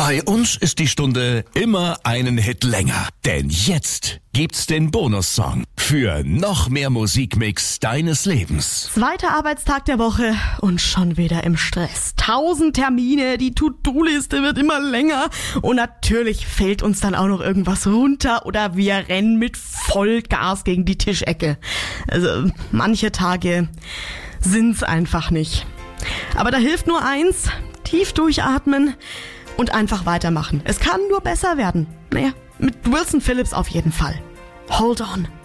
Bei uns ist die Stunde immer einen Hit länger. Denn jetzt gibt's den Bonussong für noch mehr Musikmix deines Lebens. Zweiter Arbeitstag der Woche und schon wieder im Stress. 1000 Termine, die To-Do-Liste wird immer länger und natürlich fällt uns dann auch noch irgendwas runter oder wir rennen mit Vollgas gegen die Tischecke. Also manche Tage sind's einfach nicht. Aber da hilft nur eins, tief durchatmen und einfach weitermachen. Es kann nur besser werden. Naja, mit Wilson Phillips auf jeden Fall. Hold on.